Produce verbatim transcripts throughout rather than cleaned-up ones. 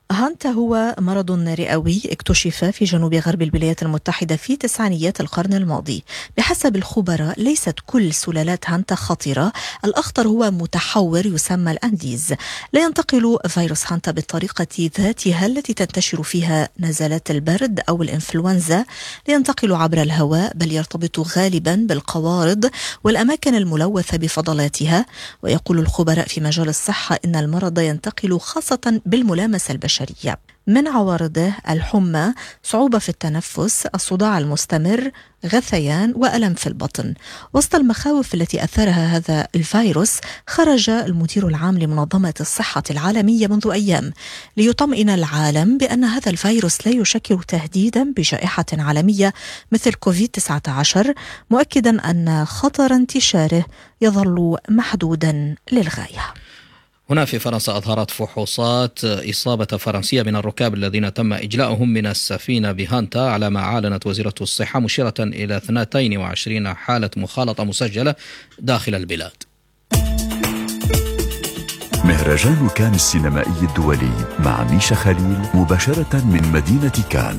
هانتا هو مرض رئوي اكتشف في جنوب غرب الولايات المتحدة في تسعينيات القرن الماضي. بحسب الخبراء ليست كل سلالات هانتا خطيرة، الأخطر هو متحور يسمى الأنديز. لا ينتقل فيروس هانتا بالطريقة ذاتها التي تنتشر فيها نزلات البرد أو الإنفلونزا، لا ينتقل عبر الهواء، بل يرتبط غالبا بالقوارض والأماكن الملوثة بفضلاتها. ويقول الخبراء في مجال الصحة إن المرض ينتقل خاصة بالملامسة البشرية. من عوارضه الحمى، صعوبة في التنفس، الصداع المستمر، غثيان وألم في البطن. وسط المخاوف التي أثارها هذا الفيروس، خرج المدير العام لمنظمة الصحة العالمية منذ أيام ليطمئن العالم بأن هذا الفيروس لا يشكل تهديدا بجائحة عالمية مثل كوفيد تسعة عشر، مؤكدا أن خطر انتشاره يظل محدودا للغاية. هنا في فرنسا أظهرت فحوصات إصابة فرنسية من الركاب الذين تم إجلاؤهم من السفينة بهانتا، على ما أعلنت وزيرة الصحة، مشيرة إلى اثنتين وعشرين حالة مخالطة مسجلة داخل البلاد. مهرجان كان السينمائي الدولي مع ميشا خليل مباشرة من مدينة كان.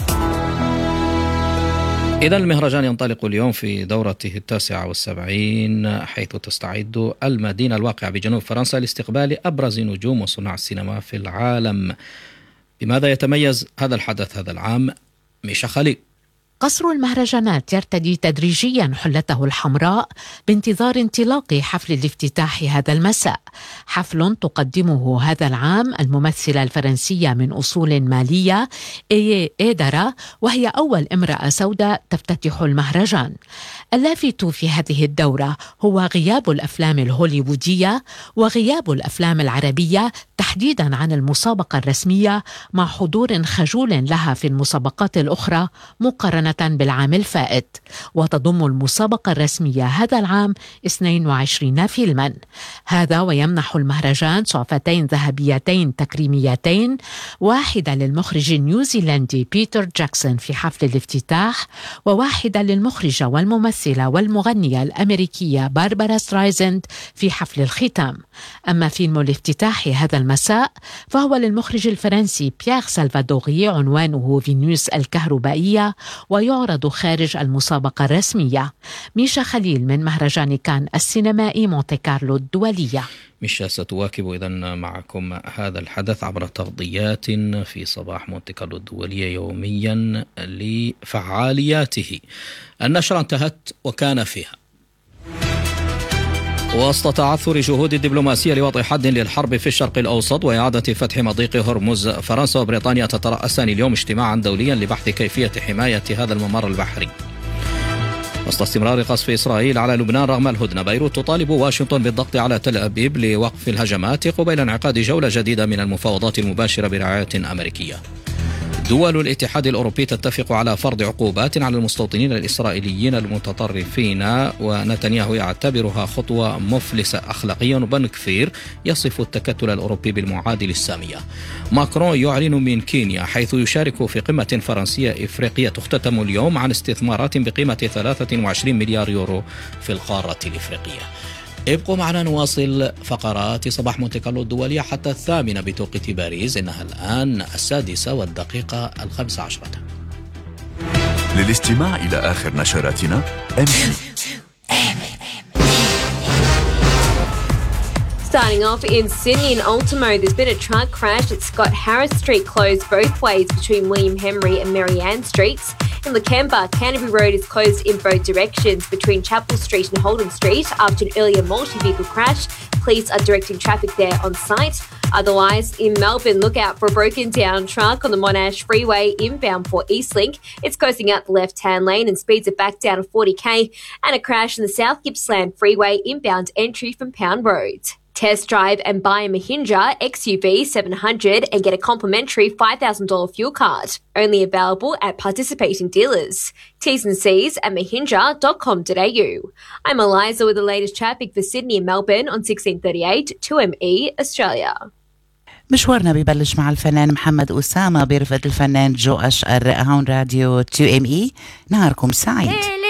إذا المهرجان ينطلق اليوم في دورته التاسعة والسبعين، حيث تستعد المدينة الواقعة بجنوب فرنسا لاستقبال أبرز نجوم وصناع السينما في العالم. بماذا يتميز هذا الحدث هذا العام؟ ميشا خليل. قصر المهرجانات يرتدي تدريجيا حلته الحمراء بانتظار انطلاق حفل الافتتاح هذا المساء، حفل تقدمه هذا العام الممثلة الفرنسية من أصول مالية إيه إيدارا، وهي أول امرأة سوداء تفتتح المهرجان. اللافت في هذه الدورة هو غياب الأفلام الهوليوودية وغياب الأفلام العربية تحديدا عن المسابقة الرسمية، مع حضور خجول لها في المسابقات الأخرى مقارنة بالعام الفائت. وتضم المسابقة الرسمية هذا العام اثنين وعشرين فيلما. هذا ويمنح المهرجان صعفتين ذهبيتين تكريميتين، واحدة للمخرج النيوزيلندي بيتر جاكسون في حفل الافتتاح، وواحدة للمخرجة والممثلة والمغنية الأمريكية باربارا سترايزند في حفل الختام. أما فيلم الافتتاح هذا المساء فهو للمخرج الفرنسي بيير سالفادوري، عنوانه فينوس الكهربائية، ويعرض خارج المسابقة الرسمية. ميشا خليل من مهرجان كان السينمائي مونتي كارلو الدولية. ميشا، ستواكب إذن معكم هذا الحدث عبر تغطيات في صباح مونتي كارلو الدولية يوميا لفعالياته. النشرة انتهت وكان فيها. وسط تعثر جهود الدبلوماسية لوضع حد للحرب في الشرق الأوسط وإعادة فتح مضيق هرمز، فرنسا وبريطانيا تترأسان اليوم اجتماعا دوليا لبحث كيفية حماية هذا الممر البحري. وسط استمرار قصف إسرائيل على لبنان رغم الهدنة، بيروت تطالب واشنطن بالضغط على تل أبيب لوقف الهجمات قبيل انعقاد جولة جديدة من المفاوضات المباشرة برعاية أمريكية. دول الاتحاد الأوروبي تتفق على فرض عقوبات على المستوطنين الإسرائيليين المتطرفين، ونتنياهو يعتبرها خطوة مفلسة أخلاقيا، وبن كفير يصف التكتل الأوروبي بالمعادل السامية. ماكرون يعلن من كينيا حيث يشارك في قمة فرنسية إفريقية تختتم اليوم عن استثمارات بقيمة ثلاثة وعشرين مليار يورو في القارة الإفريقية. ابقوا معنا نواصل فقرات صباح مونتي كارلو الدولية حتى الثامنة بتوقيت باريس. إنها الآن السادسة والدقيقة الخمسة عشرة. للاستماع إلى آخر نشراتنا أمشي. Starting off in Sydney and Ultimo, there's been a truck crash at Scott Harris Street, closed both ways between William Henry and Marianne Streets. In Lakemba, Canterbury Road is closed in both directions between Chapel Street and Holden Street after an earlier multi-vehicle crash. Police are directing traffic there on site. Otherwise, in Melbourne, look out for a broken down truck on the Monash Freeway inbound for Eastlink. It's coasting out the left-hand lane and speeds it back down to forty k, and a crash in the South Gippsland Freeway inbound entry from Pound Road. Test drive and buy a Mahindra X U V seven hundred and get a complimentary five thousand dollars fuel card. Only available at participating dealers. T's and C's at mahindra dot com dot a u. I'm Eliza with the latest traffic for Sydney and Melbourne on sixteen thirty-eight two M E Australia. مشوارنا بيبلش مع الفنان محمد أسامة برفقة الفنان جو أشقر هون راديو تو إم إي. نهاركم سعيد.